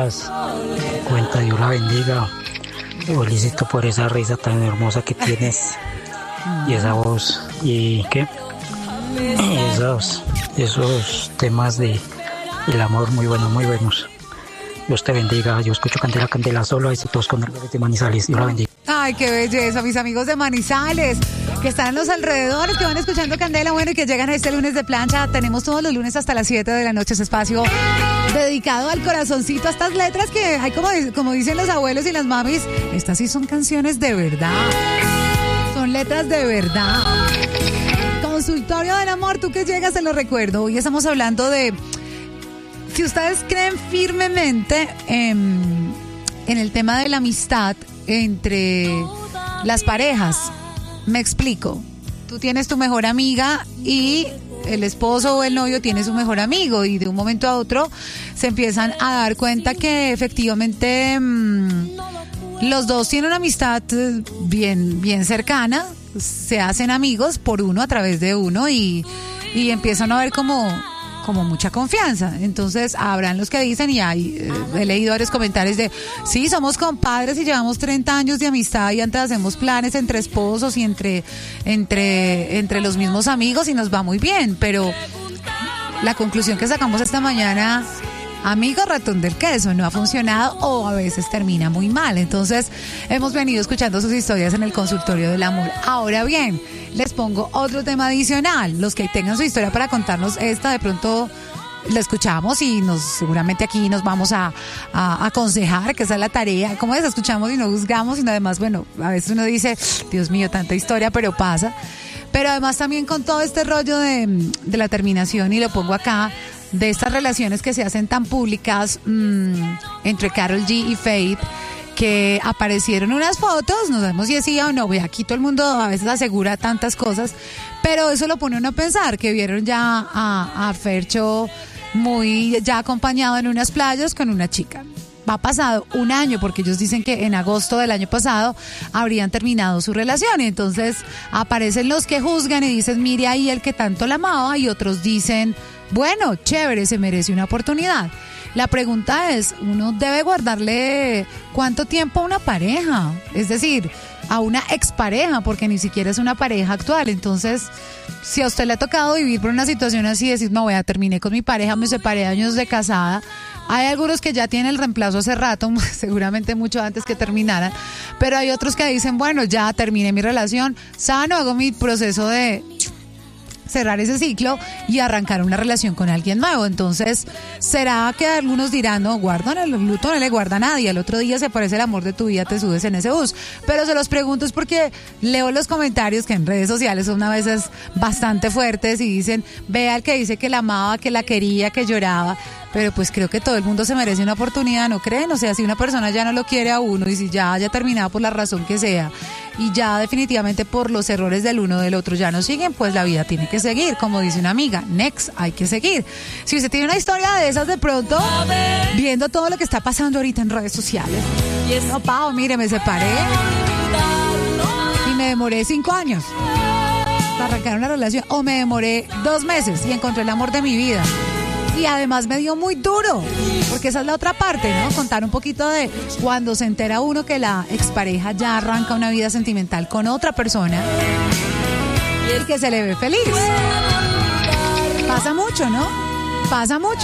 Cuenta, Dios la bendiga. Te felicito por esa risa tan hermosa que tienes y esa voz y qué esos temas de el amor muy buenos, muy buenos. Dios te bendiga. Yo escucho Candela, Candela solo. Ahí todos con el de Manizales. Dios la bendiga. Ay, qué belleza, mis amigos de Manizales, que están en los alrededores, que van escuchando Candela, bueno, y que llegan a este lunes de plancha. Tenemos todos los lunes hasta las 7 de la noche ese espacio dedicado al corazoncito, a estas letras que hay, como dicen los abuelos y las mamis, estas sí son canciones de verdad, son letras de verdad. Consultorio del amor, tú que llegas, te lo recuerdo. Hoy estamos hablando de si ustedes creen firmemente en el tema de la amistad entre las parejas. Me explico. Tú tienes tu mejor amiga y el esposo o el novio tiene su mejor amigo, y de un momento a otro se empiezan a dar cuenta que efectivamente los dos tienen una amistad bien cercana, se hacen amigos por uno, a través de uno, y empiezan a ver como mucha confianza. Entonces habrán los que dicen, y he leído varios comentarios de sí, somos compadres y llevamos 30 años de amistad y antes hacemos planes entre esposos y entre los mismos amigos y nos va muy bien, pero la conclusión que sacamos esta mañana, amigo ratón del queso, no ha funcionado o a veces termina muy mal. Entonces hemos venido escuchando sus historias en el consultorio del amor. Ahora bien, les pongo otro tema adicional. Los que tengan su historia para contarnos esta, de pronto la escuchamos y seguramente aquí nos vamos a aconsejar, que esa es la tarea. Como es, escuchamos y no juzgamos, sino además, bueno, a veces uno dice, Dios mío, tanta historia, pero pasa. Pero además también con todo este rollo de la terminación, y lo pongo acá, de estas relaciones que se hacen tan públicas entre Karol G y Faith, que aparecieron unas fotos, no sabemos si es sí o no, aquí todo el mundo a veces asegura tantas cosas, pero eso lo pone uno a pensar, que vieron ya a Fercho muy ya acompañado en unas playas con una chica. Ha pasado un año, porque ellos dicen que en agosto del año pasado habrían terminado su relación, y entonces aparecen los que juzgan y dicen, mire ahí el que tanto la amaba, y otros dicen, bueno, chévere, se merece una oportunidad. La pregunta es, ¿uno debe guardarle cuánto tiempo a una pareja? Es decir, a una expareja, porque ni siquiera es una pareja actual. Entonces, si a usted le ha tocado vivir por una situación así, decir, no, terminé con mi pareja, me separé años de casada. Hay algunos que ya tienen el reemplazo hace rato, seguramente mucho antes que terminaran, pero hay otros que dicen, bueno, ya terminé mi relación, sano, hago mi proceso de cerrar ese ciclo y arrancar una relación con alguien nuevo. Entonces, ¿será que algunos dirán, no, guardan el luto, no le guarda a nadie, al otro día se aparece el amor de tu vida, te subes en ese bus? Pero se los pregunto es porque leo los comentarios que en redes sociales son a veces bastante fuertes y dicen, vea el que dice que la amaba, que la quería, que lloraba. Pero pues creo que todo el mundo se merece una oportunidad, ¿no creen? O sea, si una persona ya no lo quiere a uno, y si ya haya terminado por la razón que sea, y ya definitivamente por los errores del uno o del otro ya no siguen, pues la vida tiene que seguir, como dice una amiga, next, hay que seguir. Si usted tiene una historia de esas de pronto, viendo todo lo que está pasando ahorita en redes sociales, no, Pau, mire, me separé y me demoré 5 años para arrancar una relación, o me demoré 2 meses y encontré el amor de mi vida. Y además me dio muy duro, porque esa es la otra parte, ¿no? Contar un poquito de cuando se entera uno que la expareja ya arranca una vida sentimental con otra persona y que se le ve feliz. Pasa mucho, ¿no? Pasa mucho.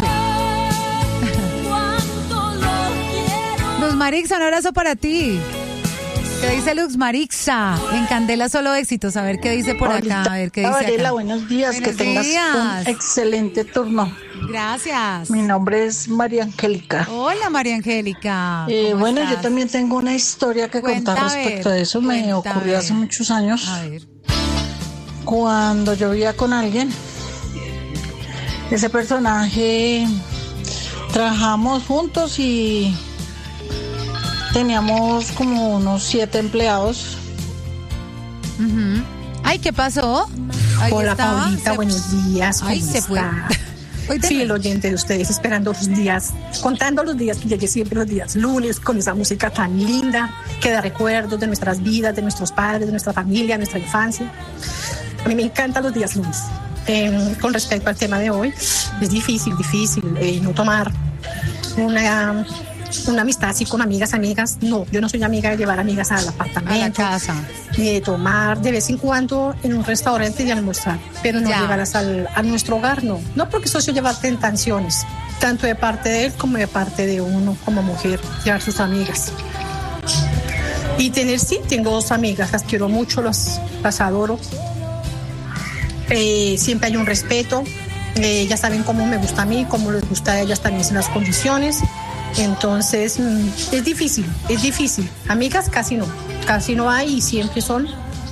Luz Marixa, un abrazo para ti. ¿Qué dice Luz Marixa? En Candela Solo Éxitos. A ver qué dice por acá. A ver qué dice Gabriela, acá. buenos días. Buenos que tengas días. un excelente turno. Gracias. Mi nombre es María Angélica. Hola, María Angélica. Bueno, estás? yo también tengo una historia que Cuenta, contar a ver, respecto a eso. Me cuenta, a ocurrió ver. hace muchos años. A ver. Cuando yo vivía con alguien, ese personaje, trabajamos juntos y teníamos como unos 7 empleados. Uh-huh. Ay, ¿qué pasó? Ahí Hola, estaba. Paulita, buenos días. Ay, ¿cómo se fue. está? Hoy Sí, el oyente de ustedes, esperando los días, contando los días, que llegue siempre los días lunes, con esa música tan linda, que da recuerdos de nuestras vidas, de nuestros padres, de nuestra familia, nuestra infancia. A mí me encantan los días lunes. Con respecto al tema de hoy, es difícil no tomar una amistad así con amigas. No, yo no soy amiga de llevar amigas al apartamento, a la casa, ni de tomar de vez en cuando en un restaurante y almorzar, pero no llevarlas a nuestro hogar, no. No, porque eso lleva tentaciones, tanto de parte de él como de parte de uno como mujer, llevar sus amigas. Y tengo 2 amigas, las quiero mucho, las adoro. Siempre hay un respeto. Ellas saben cómo me gusta a mí, cómo les gusta a ellas también en las condiciones. Entonces, es difícil. Amigas casi no hay y siempre son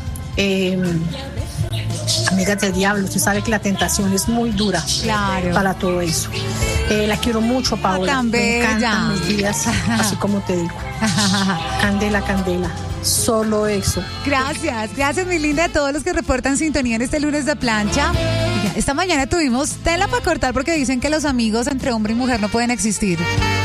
amigas del diablo. Usted sabe que la tentación es muy dura, claro, para todo eso. La quiero mucho, Paola. Tan bella. Me encantan mis días, así como te digo. Candela. Solo eso. Gracias mi linda, a todos los que reportan sintonía en este lunes de plancha. Esta mañana tuvimos tela para cortar porque dicen que los amigos entre hombre y mujer no pueden existir.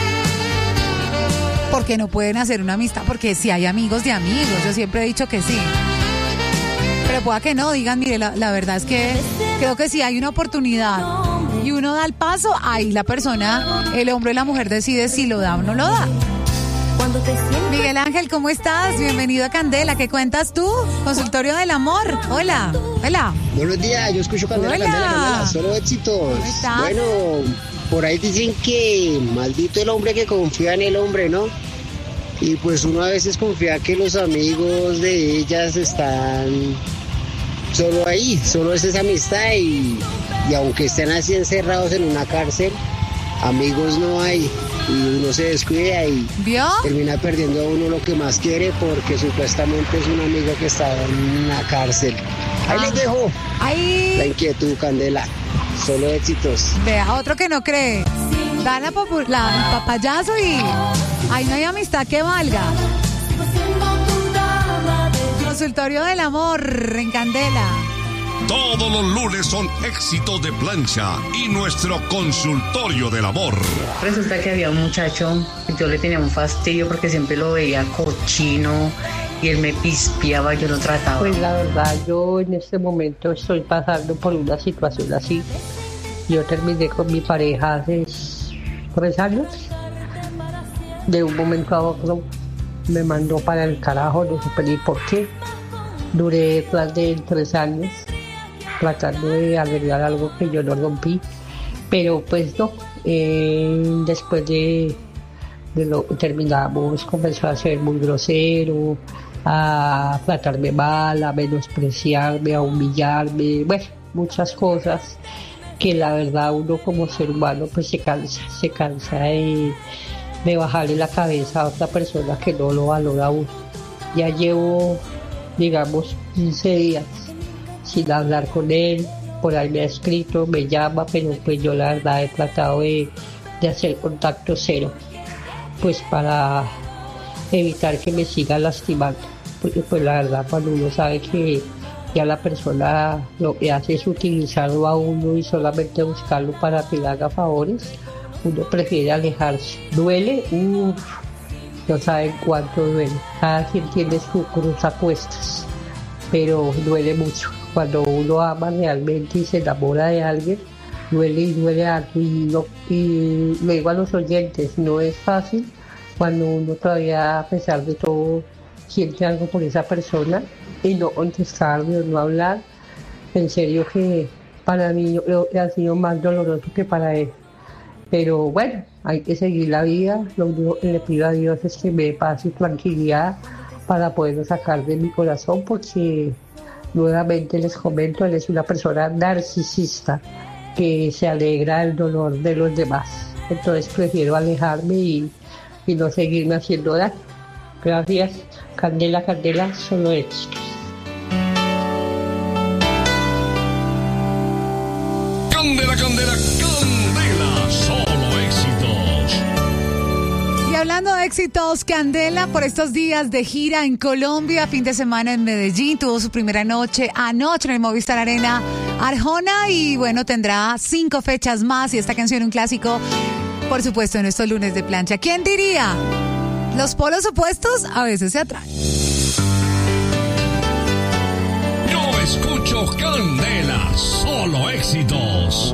Porque no pueden hacer una amistad, porque si hay amigos de amigos, yo siempre he dicho que sí. Pero pueda que no, digan, mire, la verdad es que creo que si hay una oportunidad y uno da el paso, ahí la persona, el hombre o la mujer decide si lo da o no lo da. Miguel Ángel, ¿cómo estás? Bienvenido a Candela. ¿Qué cuentas tú? Consultorio del amor. Hola. Buenos días, yo escucho Candela. Solo éxitos. Bueno, por ahí dicen que maldito el hombre que confía en el hombre, ¿no? Y pues uno a veces confía que los amigos de ellas están solo ahí, solo es esa amistad y aunque estén así encerrados en una cárcel, amigos no hay. Y uno se descuida y termina perdiendo a uno lo que más quiere porque supuestamente es un amigo que está en una cárcel. Ahí les dejo la inquietud, Candela. Solo éxitos. Vea, otro que no cree. Da el papayazo y ahí no hay amistad que valga. Consultorio del amor en Candela. Todos los lunes son éxitos de plancha y nuestro consultorio del amor. Resulta que había un muchacho que yo le tenía un fastidio porque siempre lo veía cochino y él me pispeaba, yo lo trataba. Pues la verdad, yo en este momento estoy pasando por una situación así. Yo terminé con mi pareja hace 3 años. De un momento a otro me mandó para el carajo, no supe ni por qué. Duré más de 3 años tratando de arreglar algo que yo no rompí, pero pues no. Después de lo que terminamos, comenzó a ser muy grosero, a tratarme mal, a menospreciarme, a humillarme, bueno, muchas cosas que la verdad uno como ser humano pues se cansa de bajarle la cabeza a otra persona que no lo valora a uno. Ya llevo, digamos, 15 días sin hablar con él, por ahí me ha escrito, me llama, pero pues yo la verdad he tratado de hacer contacto cero, pues para evitar que me siga lastimando, porque pues la verdad cuando uno sabe que ya la persona lo que hace es utilizarlo a uno y solamente buscarlo para que le haga favores, uno prefiere alejarse. ¿Duele? No saben cuánto duele, cada quien tiene su cruz a cuestas, pero duele mucho. Cuando uno ama realmente y se enamora de alguien, duele harto. Y lo digo a los oyentes, no es fácil cuando uno todavía, a pesar de todo, siente algo por esa persona y no contestarle o no hablar. En serio que para mí yo creo que ha sido más doloroso que para él. Pero bueno, hay que seguir la vida. Lo único que le pido a Dios es que me dé paz y tranquilidad para poderlo sacar de mi corazón, porque nuevamente les comento, él es una persona narcisista que se alegra del dolor de los demás. Entonces prefiero alejarme y no seguirme haciendo daño. Gracias. Candela, solo éxitos. Candela, solo éxitos. Y hablando de éxitos, Candela por estos días de gira en Colombia, fin de semana en Medellín, tuvo su primera noche anoche en el Movistar Arena Arjona y bueno, tendrá 5 fechas más y esta canción un clásico, por supuesto, en estos lunes de plancha. ¿Quién diría? Los polos opuestos a veces se atraen. Yo escucho Candela, solo éxitos.